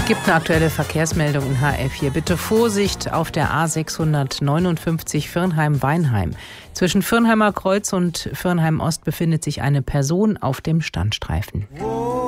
Gibt eine aktuelle Verkehrsmeldung in HR4. Bitte Vorsicht auf der A659 Virnheim-Weinheim. Zwischen Virnheimer Kreuz und Virnheim Ost befindet sich eine Person auf dem Standstreifen.